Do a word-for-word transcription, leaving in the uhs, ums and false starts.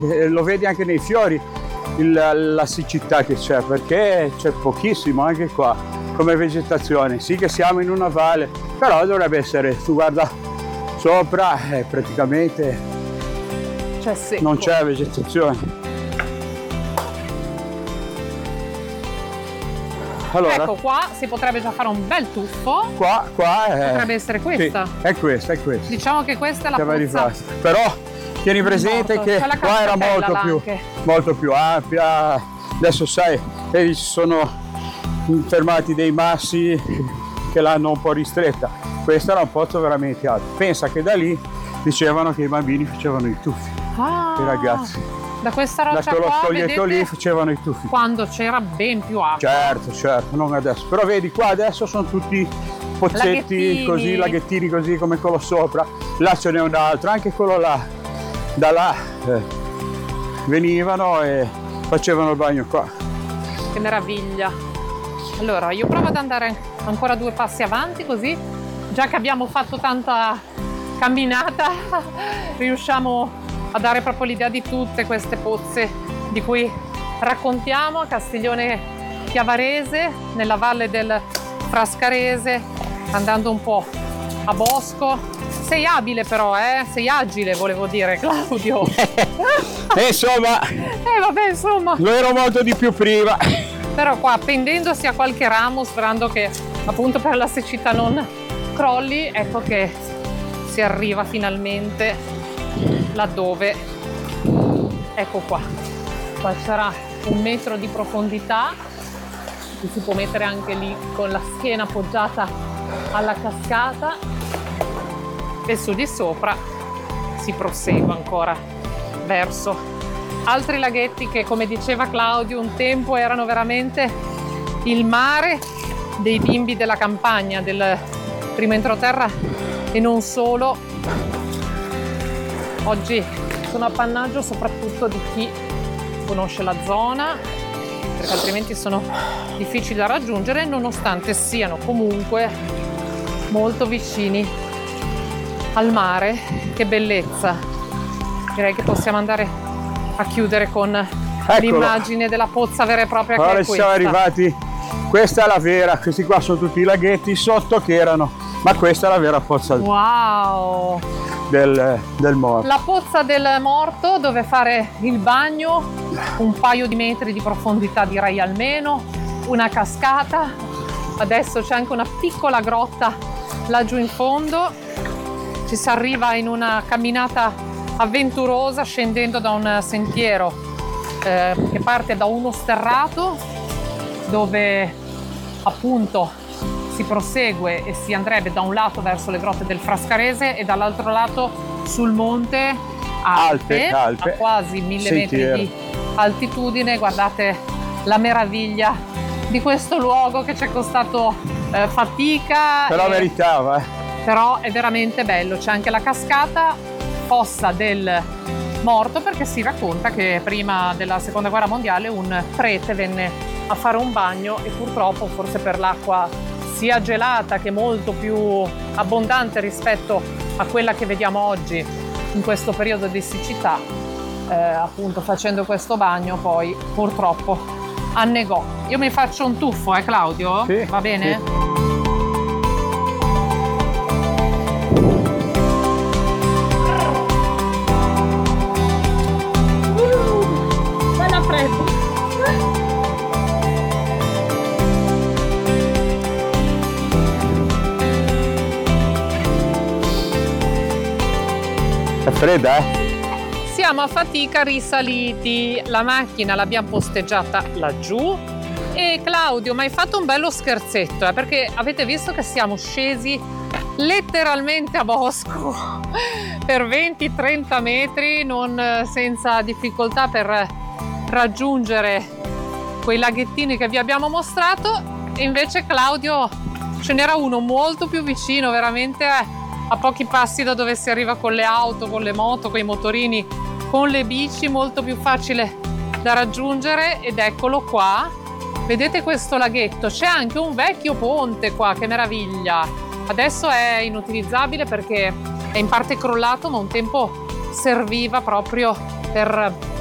eh, lo vedi anche nei fiori il, la siccità che c'è, perché c'è pochissimo anche qua come vegetazione. Sì che siamo in una valle, però dovrebbe essere, tu guarda sopra, eh, praticamente c'è secco. Non c'è vegetazione. Allora, ecco qua si potrebbe già fare un bel tuffo. Qua, qua è... potrebbe essere questa. Sì, è questa, è questa. Diciamo che questa è la pozza. Però tieni presente morto. che qua era molto più, molto più ampia. Adesso sai, vedi, ci sono fermati dei massi che l'hanno un po' ristretta. Questo era un pozzo veramente alto. Pensa che da lì dicevano che i bambini facevano i tuffi, ah, i ragazzi. Da questa roccia da quello qua, spoglietto vedete, lì facevano i tuffi. Quando c'era ben più acqua. Certo, certo, non adesso. Però vedi qua adesso sono tutti pozzetti laghettini. Così, laghettini così come quello sopra. Là ce n'è un altro, anche quello là. Da là eh, venivano e facevano il bagno qua. Che meraviglia. Allora io provo ad andare ancora due passi avanti, così già che abbiamo fatto tanta camminata riusciamo a dare proprio l'idea di tutte queste pozze di cui raccontiamo a Castiglione Chiavarese, nella valle del Frascarese, andando un po' a bosco. Sei abile però, eh? Sei agile, volevo dire, Claudio. E insomma, eh vabbè, insomma, lo ero molto di più prima. Però qua, pendendosi a qualche ramo, sperando che appunto per la siccità non crolli, ecco che si arriva finalmente laddove, ecco qua. Qua sarà un metro di profondità, ci si può mettere anche lì con la schiena appoggiata alla cascata e su di sopra si prosegue ancora verso altri laghetti che, come diceva Claudio, un tempo erano veramente il mare dei bimbi della campagna, del primo entroterra e non solo. Oggi sono appannaggio soprattutto di chi conosce la zona, perché altrimenti sono difficili da raggiungere, nonostante siano comunque molto vicini al mare. Che bellezza! Direi che possiamo andare a chiudere con Eccolo. l'immagine della pozza vera e propria. Ora che è ci siamo questa. arrivati, questa è la vera, questi qua sono tutti i laghetti sotto che erano, ma questa è la vera pozza wow. del, del morto. La pozza del morto, dove fare il bagno, un paio di metri di profondità direi almeno, una cascata, adesso c'è anche una piccola grotta laggiù in fondo, ci si arriva in una camminata avventurosa scendendo da un sentiero eh, che parte da uno sterrato dove appunto si prosegue e si andrebbe da un lato verso le grotte del Frascarese e dall'altro lato sul monte Alpe, Alpe, Alpe. a quasi mille Sentiero. metri di altitudine. Guardate la meraviglia di questo luogo che ci è costato eh, fatica, però e... meritava eh. però è veramente bello. C'è anche la cascata Fossa del Morto, perché si racconta che prima della seconda guerra mondiale un prete venne a fare un bagno e purtroppo, forse per l'acqua sia gelata che molto più abbondante rispetto a quella che vediamo oggi in questo periodo di siccità, eh, appunto facendo questo bagno poi purtroppo annegò. Io mi faccio un tuffo, eh Claudio? Sì, va bene? Sì. È fredda, eh? Siamo a fatica risaliti, la macchina l'abbiamo posteggiata laggiù e Claudio mi hai fatto un bello scherzetto, eh, perché avete visto che siamo scesi letteralmente a bosco per venti trenta metri, non senza difficoltà per raggiungere quei laghettini che vi abbiamo mostrato, e invece Claudio ce n'era uno molto più vicino, veramente eh, a pochi passi da dove si arriva con le auto, con le moto, con i motorini, con le bici, molto più facile da raggiungere. Ed eccolo qua, vedete questo laghetto, c'è anche un vecchio ponte qua, che meraviglia. Adesso è inutilizzabile perché è in parte crollato, ma un tempo serviva proprio per